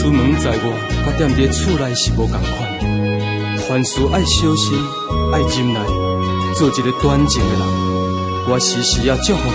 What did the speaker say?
出门在外，甲踮伫厝内是无同款。凡事爱小心，爱忍耐，做一个端正的人。我时时啊祝福